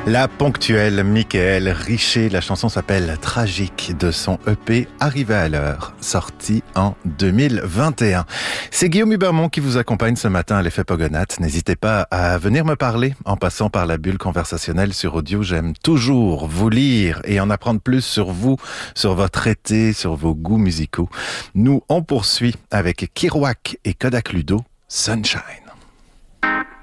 La ponctuelle Michael Richer, la chanson s'appelle Tragique de son EP Arrivé à l'heure, sorti en 2021. C'est Guillaume Hubermont qui vous accompagne ce matin à l'effet Pogonates. N'hésitez pas à venir me parler en passant par la bulle conversationnelle sur audio. J'aime toujours vous lire et en apprendre plus sur vous, sur votre été, sur vos goûts musicaux. Nous, on poursuit avec Kerouac et Kodak Ludo, Sunshine.